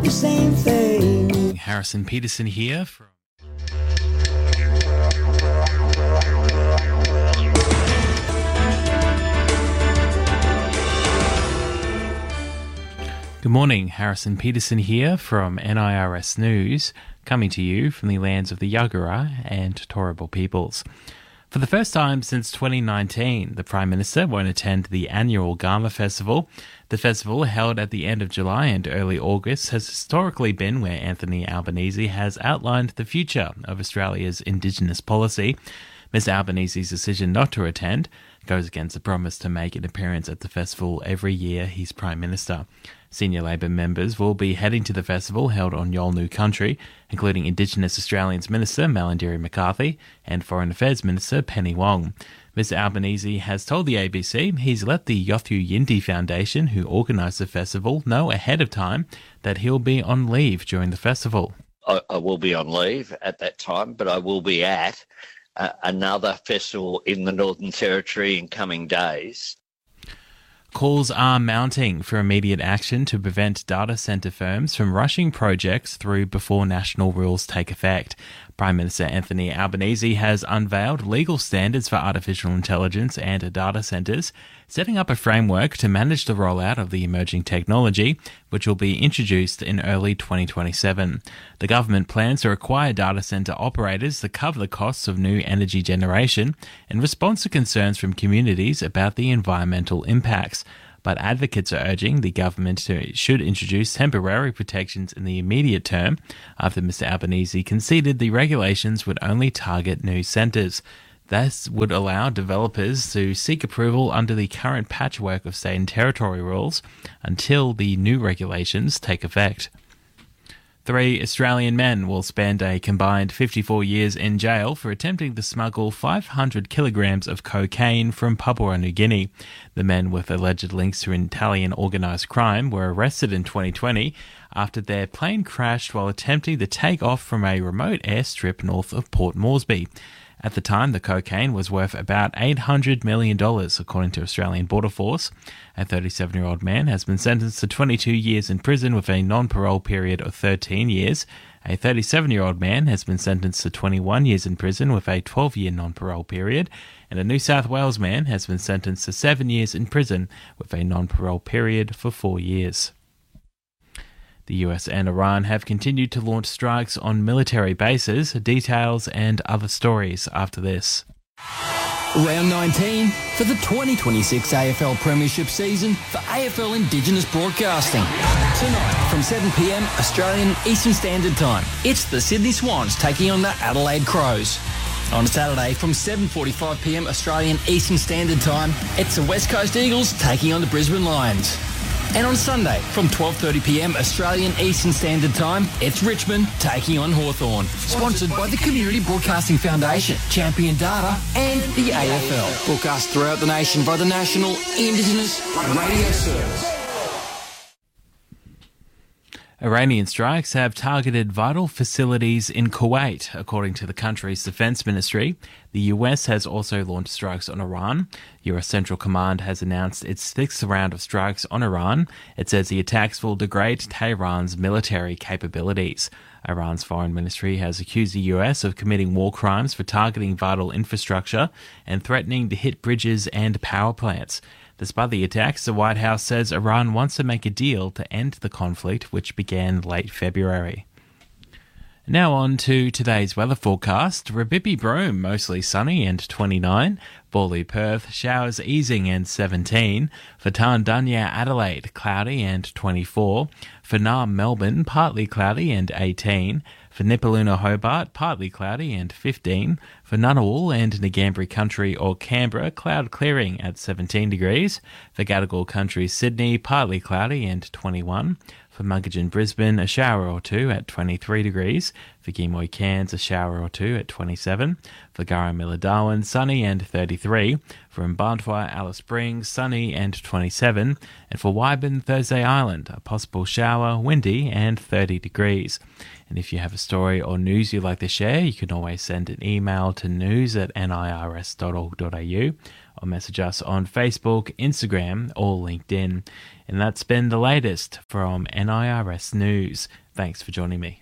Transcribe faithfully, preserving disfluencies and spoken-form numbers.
the same thing. Harrison Peterson here from Good morning, Harrison Peterson here from N I R S News, coming to you from the lands of the Yagara and Turrbal peoples. For the first time since twenty nineteen, the Prime Minister won't attend the annual Garma Festival. The festival, held at the end of July and early August, has historically been where Anthony Albanese has outlined the future of Australia's Indigenous policy. Mister Albanese's decision not to attend goes against the promise to make an appearance at the festival every year he's Prime Minister. Senior Labor members will be heading to the festival held on Yolngu country, including Indigenous Australians Minister Malarndirri McCarthy and Foreign Affairs Minister Penny Wong. Mister Albanese has told the A B C he's let the Yothu Yindi Foundation, who organised the festival, know ahead of time that he'll be on leave during the festival. I, I will be on leave at that time, but I will be at uh, another festival in the Northern Territory in coming days. Calls are mounting for immediate action to prevent data centre firms from rushing projects through before national rules take effect. Prime Minister Anthony Albanese has unveiled legal standards for artificial intelligence and data centres, setting up a framework to manage the rollout of the emerging technology, which will be introduced in early twenty twenty-seven. The government plans to require data centre operators to cover the costs of new energy generation in response to concerns from communities about the environmental impacts. But advocates are urging the government to, should introduce temporary protections in the immediate term after Mister Albanese conceded the regulations would only target new centres. This would allow developers to seek approval under the current patchwork of state and territory rules until the new regulations take effect. Three Australian men will spend a combined fifty-four years in jail for attempting to smuggle five hundred kilograms of cocaine from Papua New Guinea. The men with alleged links to Italian organised crime were arrested in twenty twenty after their plane crashed while attempting to take off from a remote airstrip north of Port Moresby. At the time, the cocaine was worth about eight hundred million dollars, according to Australian Border Force. A thirty-seven-year-old man has been sentenced to twenty-two years in prison with a non-parole period of thirteen years. A thirty-seven-year-old man has been sentenced to twenty-one years in prison with a twelve-year non-parole period. And a New South Wales man has been sentenced to seven years in prison with a non-parole period for four years. The U S and Iran have continued to launch strikes on military bases. Details and other stories after this. Round nineteen for the twenty twenty-six A F L Premiership season for A F L Indigenous Broadcasting. Tonight from seven p m Australian Eastern Standard Time, it's the Sydney Swans taking on the Adelaide Crows. On Saturday from seven forty-five p m Australian Eastern Standard Time, it's the West Coast Eagles taking on the Brisbane Lions. And on Sunday, from twelve thirty p m Australian Eastern Standard Time, it's Richmond taking on Hawthorn. Sponsored by the Community Broadcasting Foundation, Champion Data and the A F L. Broadcast throughout the nation by the National Indigenous Radio Service. Iranian strikes have targeted vital facilities in Kuwait, according to the country's defense ministry. The U S has also launched strikes on Iran. U S Central Command has announced its sixth round of strikes on Iran. It says the attacks will degrade Tehran's military capabilities. Iran's foreign ministry has accused the U S of committing war crimes for targeting vital infrastructure and threatening to hit bridges and power plants. Despite the attacks, the White House says Iran wants to make a deal to end the conflict, which began late February. Now on to today's weather forecast. Rabibi Broome, mostly sunny and twenty-nine. Bawley Perth, showers easing and seventeen. For Tarndanya Adelaide, cloudy and twenty-four. For Naarm Melbourne, partly cloudy and eighteen. For Nipaluna Hobart, partly cloudy and fifteen. For Ngunnawal and Ngambri Country or Canberra, cloud clearing at seventeen degrees. For Gadigal Country Sydney, partly cloudy and twenty-one. For Muggeridge Brisbane, a shower or two at twenty-three degrees. For Gimoy Cairns, a shower or two at twenty-seven. For Garramilla Darwin, sunny and thirty-three. For Mbarntwa Alice Springs, sunny and twenty-seven. And for Wyburn Thursday Island, a possible shower, windy and thirty degrees. And if you have a story or news you'd like to share, you can always send an email to news at nirs dot org dot a u or message us on Facebook, Instagram or LinkedIn. And that's been the latest from N I R S News. Thanks for joining me.